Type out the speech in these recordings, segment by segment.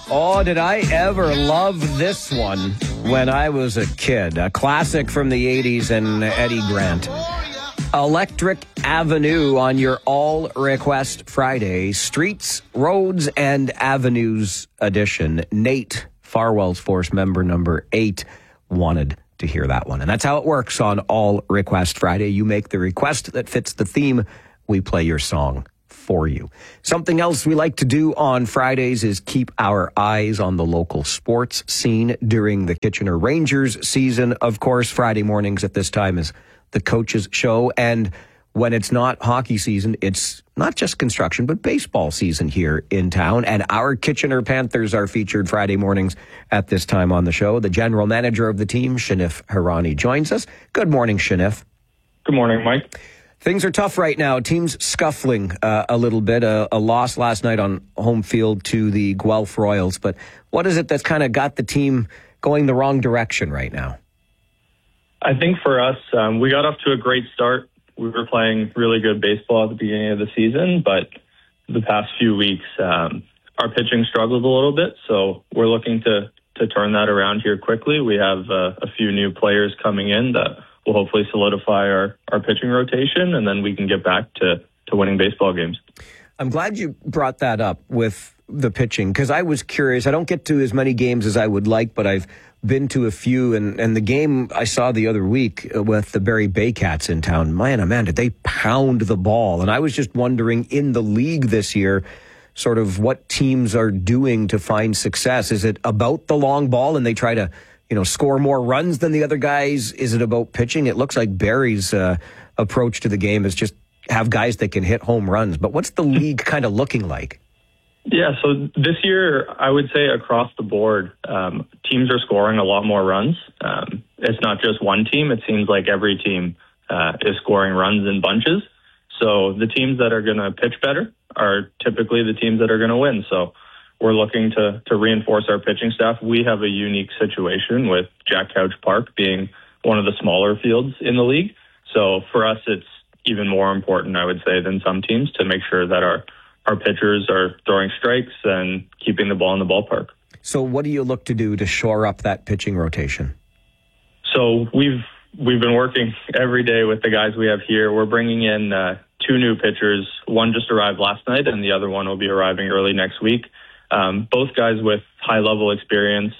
Oh, did I ever love this one when I was a kid. A classic from the 80s and Eddie Grant. Electric Avenue on your All Request Friday. Streets, Roads, and Avenues edition. Nate, Farwell's Force member number 8, wanted to hear that one. And that's how it works on All Request Friday. You make the request that fits the theme. We play your song for you. Something else we like to do on Fridays is keep our eyes on the local sports scene during the Kitchener Rangers season. Of course, Friday mornings at this time is the coaches show. And when it's not hockey season, it's not just construction, but baseball season here in town. And our Kitchener Panthers are featured Friday mornings at this time on the show. The general manager of the team, Shanif Hirani, joins us. Good morning, Shanif. Good morning, Mike. Things are tough right now. Teams scuffling a little bit. A loss last night on home field to the Guelph Royals. But what is it that's kind of got the team going the wrong direction right now? I think for us, we got off to a great start. We were playing really good baseball at the beginning of the season, but the past few weeks, our pitching struggled a little bit. So we're looking to turn that around here quickly. We have a few new players coming in that will hopefully solidify our pitching rotation, and then we can get back to winning baseball games. I'm glad you brought that up with the pitching, because I was curious. I don't get to as many games as I would like, but I've been to a few, and the game I saw the other week with the Barrie Baycats in town, man, oh man, did they pound the ball. And I was just wondering, in the league this year, sort of what teams are doing to find success. Is it about the long ball and they try to score more runs than the other guys? Is it about pitching? It looks like Barrie's approach to the game is just have guys that can hit home runs. But what's the league kind of looking like? Yeah, so this year, I would say across the board, teams are scoring a lot more runs. It's not just one team. It seems like every team is scoring runs in bunches. So the teams that are going to pitch better are typically the teams that are going to win. So we're looking to reinforce our pitching staff. We have a unique situation with Jack Couch Park being one of the smaller fields in the league. So for us, it's even more important, I would say, than some teams to make sure that our pitchers are throwing strikes and keeping the ball in the ballpark. So what do you look to do to shore up that pitching rotation? So we've been working every day with the guys we have here. We're bringing in 2 new pitchers. One just arrived last night, and the other one will be arriving early next week. Both guys with high-level experience,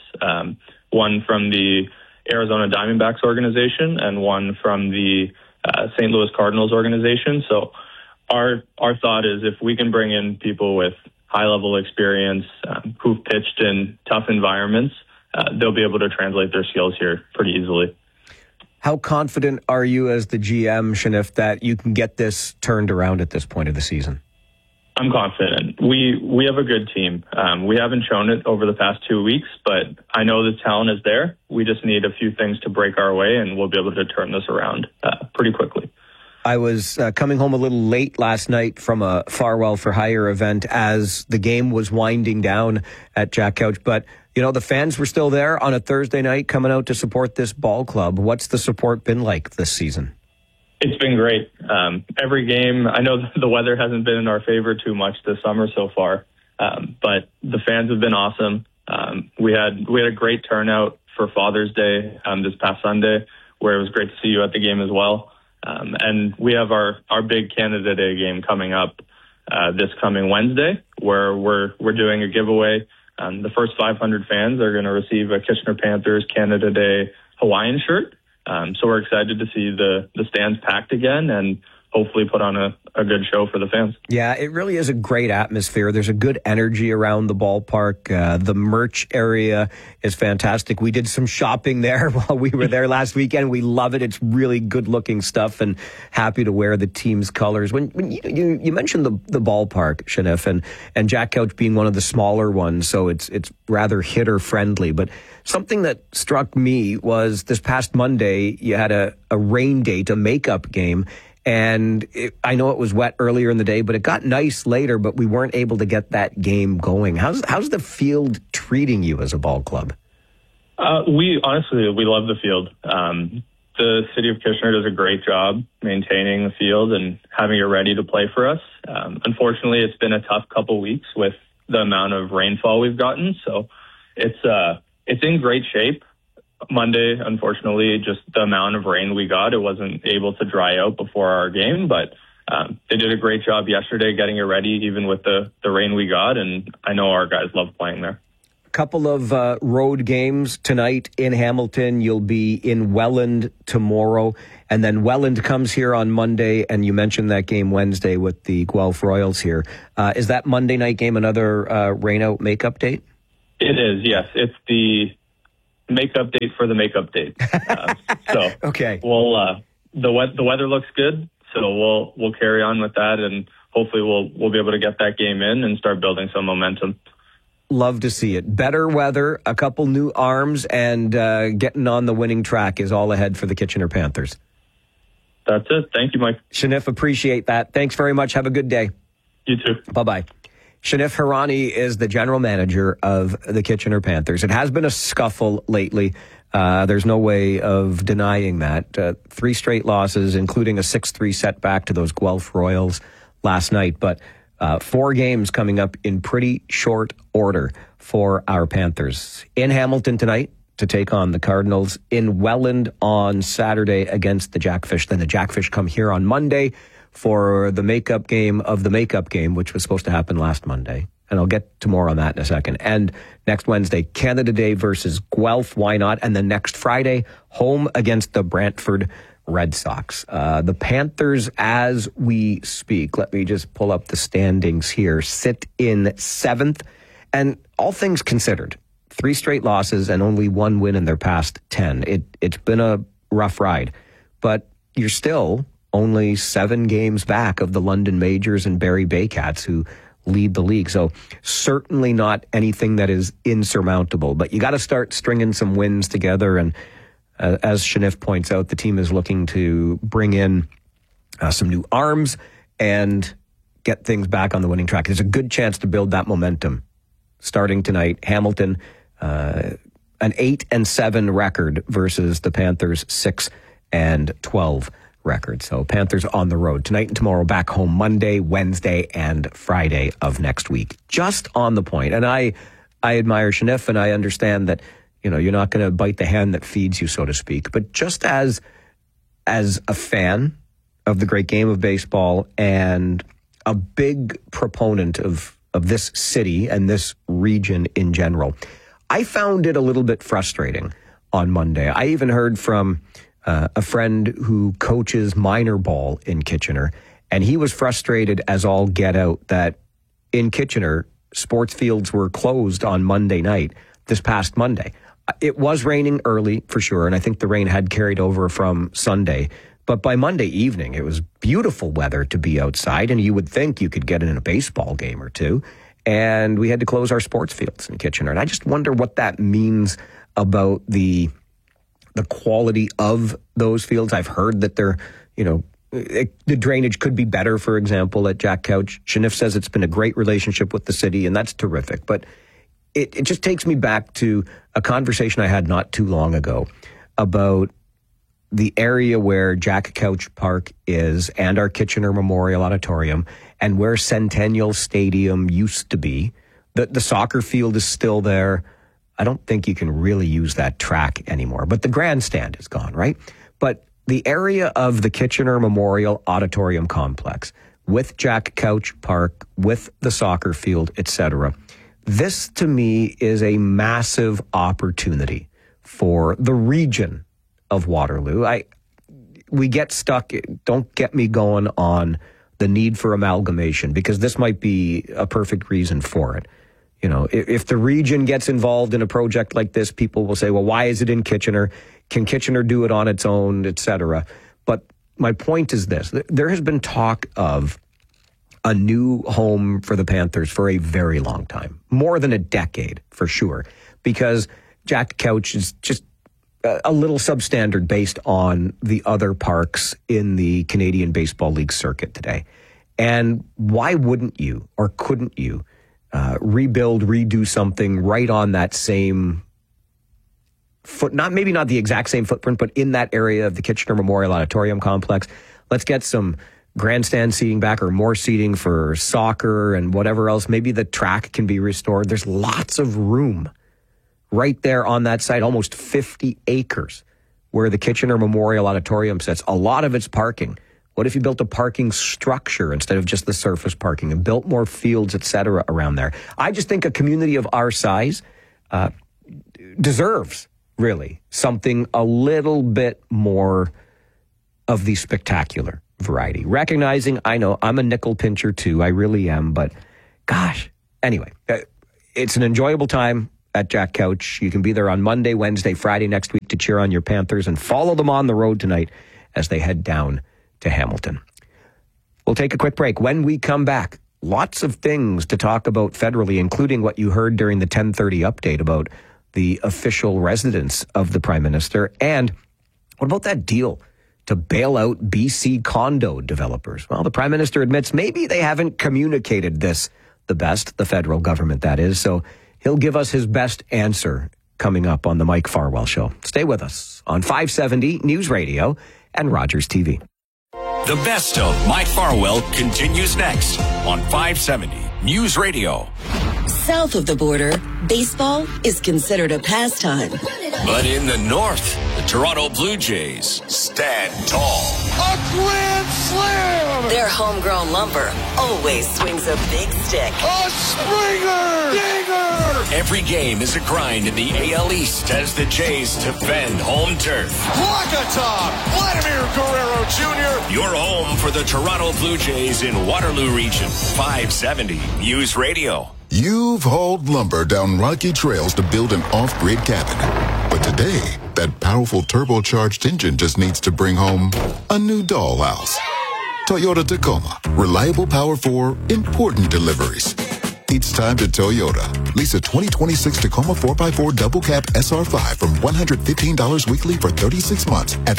one from the Arizona Diamondbacks organization and one from the St. Louis Cardinals organization. So our thought is if we can bring in people with high-level experience who've pitched in tough environments, they'll be able to translate their skills here pretty easily. How confident are you as the GM, Shanif, that you can get this turned around at this point of the season? I'm confident. We have a good team. We haven't shown it over the past 2 weeks, but I know the talent is there. We just need a few things to break our way, and we'll be able to turn this around pretty quickly. I was coming home a little late last night from a Farwell for Hire event as the game was winding down at Jack Couch. But, the fans were still there on a Thursday night coming out to support this ball club. What's the support been like this season? It's been great. Every game, I know the weather hasn't been in our favor too much this summer so far, but the fans have been awesome. We had a great turnout for Father's Day this past Sunday, where it was great to see you at the game as well. And we have our big Canada Day game coming up this coming Wednesday, where we're doing a giveaway. The first 500 fans are going to receive a Kitchener Panthers Canada Day Hawaiian shirt. So we're excited to see the stands packed again and hopefully put on a good show for the fans. Yeah, it really is a great atmosphere. There's a good energy around the ballpark. The merch area is fantastic. We did some shopping there while we were there last weekend. We love it. It's really good-looking stuff and happy to wear the team's colors. When you mentioned the ballpark, Shanif, and Jack Couch being one of the smaller ones, so it's rather hitter-friendly. But something that struck me was this past Monday, you had a rain date, a makeup game. And I know it was wet earlier in the day, but it got nice later, but we weren't able to get that game going. How's the field treating you as a ball club? We love the field. The city of Kitchener does a great job maintaining the field and having it ready to play for us. Unfortunately, it's been a tough couple weeks with the amount of rainfall we've gotten. So it's in great shape. Monday, unfortunately, just the amount of rain we got, it wasn't able to dry out before our game, but they did a great job yesterday getting it ready, even with the rain we got, and I know our guys love playing there. A couple of road games tonight in Hamilton. You'll be in Welland tomorrow, and then Welland comes here on Monday, and you mentioned that game Wednesday with the Guelph Royals here. Is that Monday night game another rain-out makeup date? It is, yes. It's the makeup date for the makeup date. So okay. We'll the weather looks good, so we'll carry on with that, and hopefully we'll be able to get that game in and start building some momentum. Love to see it. Better weather, a couple new arms, and getting on the winning track is all ahead for the Kitchener Panthers. That's it. Thank you, Mike. Shanif, appreciate that. Thanks very much. Have a good day. You too. Bye-bye. Shanif Hirani is the general manager of the Kitchener Panthers. It has been a scuffle lately. There's no way of denying that. 3 straight losses, including a 6-3 setback to those Guelph Royals last night. But 4 games coming up in pretty short order for our Panthers. In Hamilton tonight to take on the Cardinals. In Welland on Saturday against the Jackfish. Then the Jackfish come here on Monday for the makeup game of the makeup game, which was supposed to happen last Monday. And I'll get to more on that in a second. And next Wednesday, Canada Day versus Guelph. Why not? And then next Friday, home against the Brantford Red Sox. The Panthers, as we speak, let me just pull up the standings here, sit in 7th. And all things considered, 3 straight losses and only 1 win in their past 10. It's been a rough ride. But you're still only 7 games back of the London Majors and Barrie Baycats, who lead the league. So certainly not anything that is insurmountable. But you got to start stringing some wins together. And as Shanif points out, the team is looking to bring in some new arms and get things back on the winning track. There's a good chance to build that momentum starting tonight. Hamilton, an 8-7 record versus the Panthers' 6-12 record. So Panthers on the road tonight and tomorrow, back home Monday, Wednesday, and Friday of next week. Just on the point. And I admire Shanif, and I understand that, you know, you're not going to bite the hand that feeds you, so to speak. But just as a fan of the great game of baseball and a big proponent of this city and this region in general, I found it a little bit frustrating on Monday. I even heard from a friend who coaches minor ball in Kitchener, and he was frustrated as all get out that in Kitchener, sports fields were closed on Monday night, this past Monday. It was raining early, for sure, and I think the rain had carried over from Sunday. But by Monday evening, it was beautiful weather to be outside, and you would think you could get in a baseball game or two. And we had to close our sports fields in Kitchener. And I just wonder what that means about the quality of those fields. I've heard that they're, the drainage could be better, for example, at Jack Couch. Shanif says it's been a great relationship with the city, and that's terrific. But it just takes me back to a conversation I had not too long ago about the area where Jack Couch Park is and our Kitchener Memorial Auditorium and where Centennial Stadium used to be. The soccer field is still there. I don't think you can really use that track anymore, but the grandstand is gone, right? But the area of the Kitchener Memorial Auditorium Complex with Jack Couch Park, with the soccer field, etc., this to me is a massive opportunity for the region of Waterloo. We get stuck, don't get me going on the need for amalgamation, because this might be a perfect reason for it. You know, if the region gets involved in a project like this, people will say, well, why is it in Kitchener? Can Kitchener do it on its own, et cetera? But my point is this. There has been talk of a new home for the Panthers for a very long time, more than a decade for sure, because Jack Couch is just a little substandard based on the other parks in the Canadian Baseball League circuit today. And why wouldn't you or couldn't you rebuild, redo something right on that same maybe not the exact same footprint, but in that area of the Kitchener Memorial Auditorium Complex? Let's get some grandstand seating back or more seating for soccer and whatever else. Maybe the track can be restored. There's lots of room right there on that site, almost 50 acres where the Kitchener Memorial Auditorium sits. A lot of it's parking. What if you built a parking structure instead of just the surface parking and built more fields, et cetera, around there? I just think a community of our size deserves, really, something a little bit more of the spectacular variety. Recognizing, I know, I'm a nickel pincher too. I really am. But gosh, anyway, it's an enjoyable time at Jack Couch. You can be there on Monday, Wednesday, Friday next week to cheer on your Panthers and follow them on the road tonight as they head down to Hamilton. We'll take a quick break. When we come back, lots of things to talk about federally, including what you heard during the 10:30 update about the official residence of the Prime Minister. And what about that deal to bail out BC condo developers? Well, the Prime Minister admits maybe they haven't communicated this the best, the federal government, that is. So he'll give us his best answer coming up on the Mike Farwell Show. Stay with us on 570 News Radio and Rogers TV. The best of Mike Farwell continues next on 570 News Radio. South of the border, baseball is considered a pastime. But in the north, the Toronto Blue Jays stand tall. A grand slam! Their homegrown lumber always swings a big stick. A Springer! Dinger! Every game is a grind in the AL East as the Jays defend home turf. Wakata! Vladimir Guerrero Jr. Your home for the Toronto Blue Jays in Waterloo Region. 570 News Radio. You've hauled lumber down rocky trails to build an off-grid cabin. But today, that powerful turbocharged engine just needs to bring home a new dollhouse. Toyota Tacoma. Reliable power for important deliveries. It's time to Toyota. Lease a 2026 Tacoma 4x4 double cab SR5 from $115 weekly for 36 months at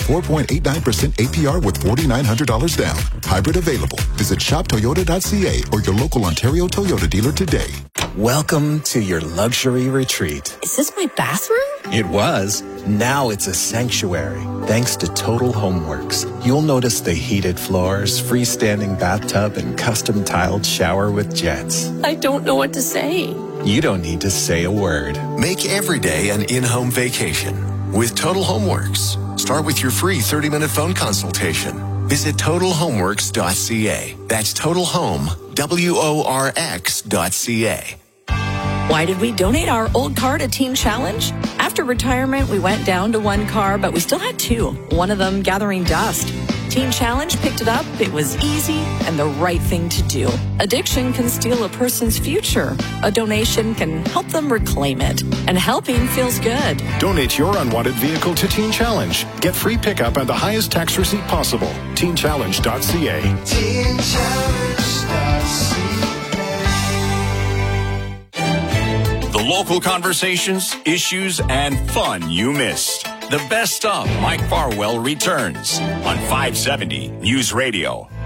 4.89% APR with $4,900 down. Hybrid available. Visit shoptoyota.ca or your local Ontario Toyota dealer today. Welcome to your luxury retreat. Is this my bathroom? It was. Now it's a sanctuary. Thanks to Total Homeworks. You'll notice the heated floors, freestanding bathtub, and custom tiled shower with jets. I don't know what to say. You don't need to say a word. Make every day an in-home vacation with Total Homeworks. Start with your free 30-minute phone consultation. Visit TotalHomeworks.ca. That's TotalHome.ca. Why did we donate our old car to Teen Challenge? After retirement, we went down to one car, but we still had two, one of them gathering dust. Teen Challenge picked it up. It was easy and the right thing to do. Addiction can steal a person's future. A donation can help them reclaim it. And helping feels good. Donate your unwanted vehicle to Teen Challenge. Get free pickup and the highest tax receipt possible. TeenChallenge.ca. TeenChallenge.ca. The local conversations, issues, and fun you missed. The best of Mike Farwell returns on 570 News Radio.